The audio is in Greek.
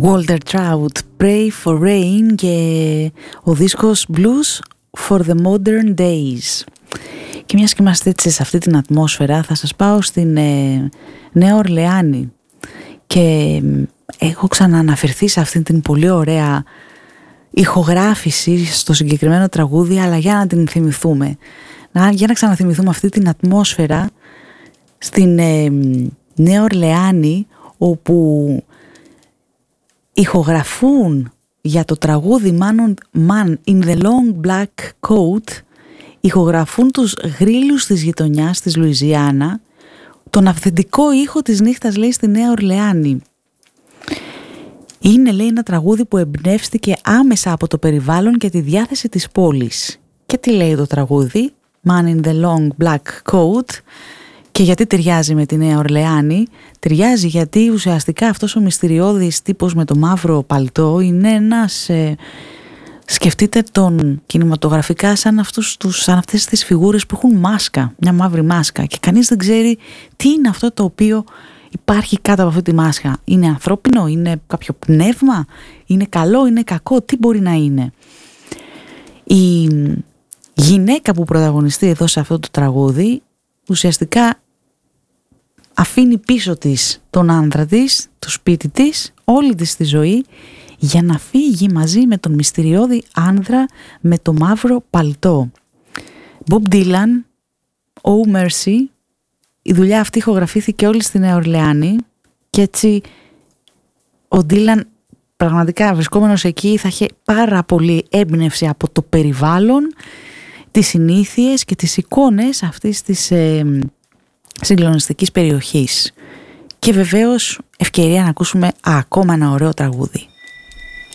Walter Trout, Pray for Rain, και ο δίσκος Blues for the Modern Days. Και μιας και είμαστε έτσι σε αυτή την ατμόσφαιρα, θα σας πάω στην Νέα Ορλεάνη, και έχω ξανααναφερθεί σε αυτή την πολύ ωραία ηχογράφηση στο συγκεκριμένο τραγούδι, αλλά για να την θυμηθούμε, για να ξαναθυμηθούμε αυτή την ατμόσφαιρα στην Νέα Ορλεάνη, όπου ηχογραφούν για το τραγούδι Man in the Long Black Coat, ηχογραφούν τους γρίλους της γειτονιάς της Λουιζιάννα, τον αυθεντικό ήχο της νύχτας, λέει, στη Νέα Ορλεάνη. Είναι, λέει, ένα τραγούδι που εμπνεύστηκε άμεσα από το περιβάλλον και τη διάθεση της πόλης. Και τι λέει το τραγούδι? Man in the Long Black Coat. Και γιατί ταιριάζει με τη Νέα Ορλεάνη? Ταιριάζει γιατί ουσιαστικά αυτός ο μυστηριώδης τύπος με το μαύρο παλτό είναι ένας, σκεφτείτε τον κινηματογραφικά σαν αυτές τις φιγούρες που έχουν μάσκα, μια μαύρη μάσκα, και κανείς δεν ξέρει τι είναι αυτό το οποίο υπάρχει κάτω από αυτή τη μάσκα. Είναι ανθρώπινο, είναι κάποιο πνεύμα, είναι καλό, είναι κακό, τι μπορεί να είναι? Η γυναίκα που πρωταγωνιστεί εδώ σε αυτό το τραγούδι ουσιαστικά αφήνει πίσω της τον άνδρα της, το σπίτι της, όλη της τη ζωή, για να φύγει μαζί με τον μυστηριώδη άνδρα με το μαύρο παλτό. Bob Dylan, Oh Mercy. Η δουλειά αυτή ηχογραφήθηκε όλη στη Νέα Ορλεάνη, και έτσι ο Dylan πραγματικά βρισκόμενος εκεί θα είχε πάρα πολύ έμπνευση από το περιβάλλον, τις συνήθειες και τις εικόνες αυτής της συγκλονιστικής περιοχής. Και βεβαίως ευκαιρία να ακούσουμε ακόμα ένα ωραίο τραγούδι.